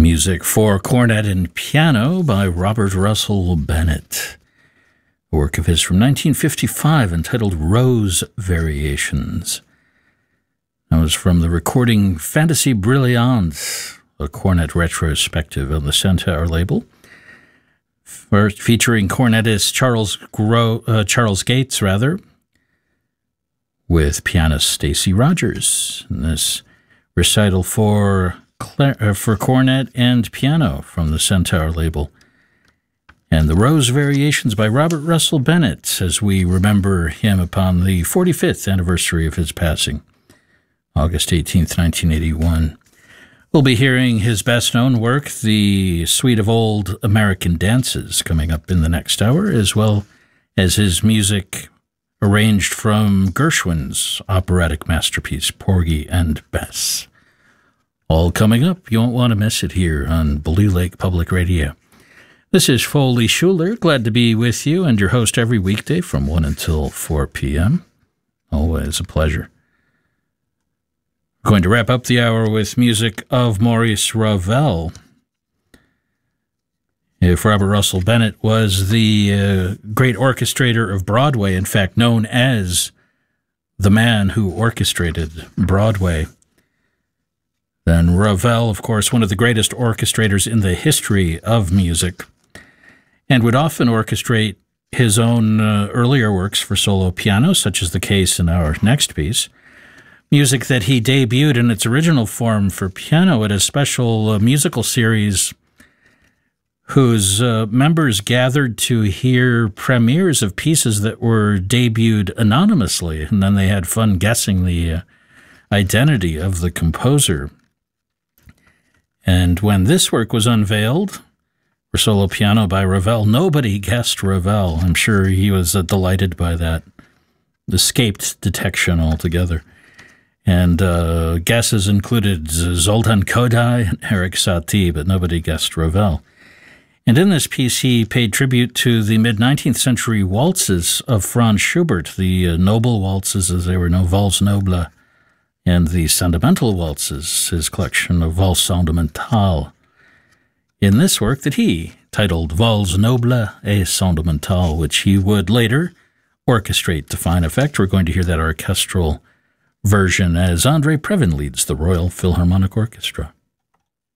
Music for cornet and piano by Robert Russell Bennett. A work of his from 1955 entitled Rose Variations. That was from the recording Fantasy Brilliante, a cornet retrospective on the Centaur label. First featuring cornetist Charles Gates, with pianist Stacy Rogers. And this recital for cornet and piano from the Centaur label. And the Rose Variations by Robert Russell Bennett, as we remember him upon the 45th anniversary of his passing, August 18th, 1981. We'll be hearing his best-known work, the Suite of Old American Dances, coming up in the next hour, as well as his music arranged from Gershwin's operatic masterpiece, Porgy and Bess. All coming up. You won't want to miss it here on Blue Lake Public Radio. This is Foley Schuler. Glad to be with you and your host every weekday from 1 until 4 p.m. Always a pleasure. We're going to wrap up the hour with music of Maurice Ravel. If Robert Russell Bennett was the great orchestrator of Broadway, in fact known as the man who orchestrated Broadway, then Ravel, of course, one of the greatest orchestrators in the history of music, and would often orchestrate his own earlier works for solo piano, such as the case in our next piece. Music that he debuted in its original form for piano at a special musical series whose members gathered to hear premieres of pieces that were debuted anonymously, and then they had fun guessing the identity of the composer. And when this work was unveiled, for solo piano by Ravel, nobody guessed Ravel. I'm sure he was delighted by that. Escaped detection altogether. And guesses included Zoltan Kodály and Erik Satie, but nobody guessed Ravel. And in this piece, he paid tribute to the mid-19th century waltzes of Franz Schubert, the noble waltzes, as they were known, Valse Noble, and the sentimental waltzes, his collection of Valse Sentimentale. In this work that he titled Valse Noble et Sentimentale, which he would later orchestrate to fine effect. We're going to hear that orchestral version as André Previn leads the Royal Philharmonic Orchestra.